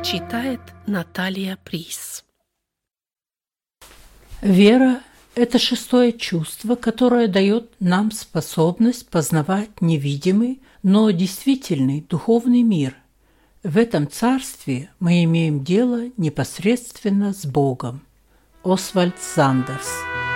Читает Наталья Приис. Вера – это шестое чувство, которое дает нам способность познавать невидимый, но действительный духовный мир. В этом царстве мы имеем дело непосредственно с Богом. Освальд Сандерс.